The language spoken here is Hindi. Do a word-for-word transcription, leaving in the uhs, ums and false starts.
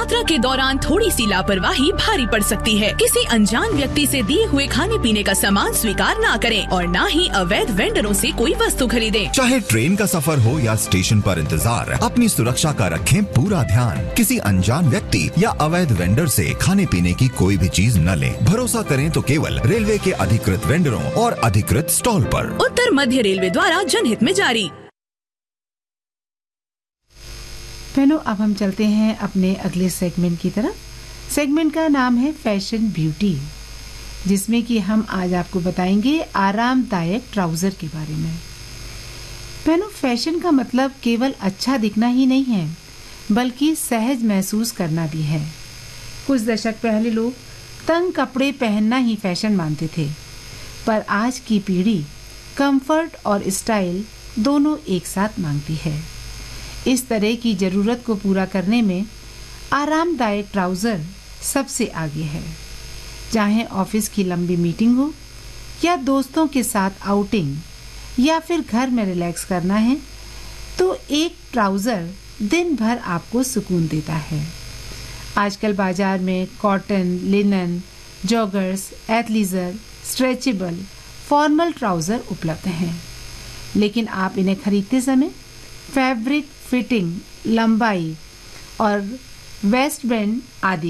यात्रा के दौरान थोड़ी सी लापरवाही भारी पड़ सकती है। किसी अनजान व्यक्ति से दिए हुए खाने पीने का सामान स्वीकार ना करें और न ही अवैध वेंडरों से कोई वस्तु खरीदें। चाहे ट्रेन का सफर हो या स्टेशन पर इंतजार, अपनी सुरक्षा का रखें पूरा ध्यान। किसी अनजान व्यक्ति या अवैध वेंडर से खाने पीने की कोई भी चीज न लें। भरोसा करें तो केवल रेलवे के अधिकृत वेंडरों और अधिकृत स्टॉल पर। उत्तर मध्य रेलवे द्वारा जनहित में जारी। बहनों, अब हम चलते हैं अपने अगले सेगमेंट की तरफ। सेगमेंट का नाम है फैशन ब्यूटी, जिसमें कि हम आज आपको बताएंगे आरामदायक ट्राउजर के बारे में। बहनों, फैशन का मतलब केवल अच्छा दिखना ही नहीं है, बल्कि सहज महसूस करना भी है। कुछ दशक पहले लोग तंग कपड़े पहनना ही फैशन मानते थे, पर आज की पीढ़ी कंफर्ट और स्टाइल दोनों एक साथ मांगती है। इस तरह की ज़रूरत को पूरा करने में आरामदायक ट्राउज़र सबसे आगे है। चाहे ऑफिस की लंबी मीटिंग हो या दोस्तों के साथ आउटिंग या फिर घर में रिलैक्स करना है, तो एक ट्राउज़र दिन भर आपको सुकून देता है। आजकल बाजार में cotton, linen, joggers, athleisure, stretchable, formal trouser उपलब्ध हैं, लेकिन आप इन्हें खरीदते समय फैब्रिक, फिटिंग, लंबाई और वेस्ट बैंड आदि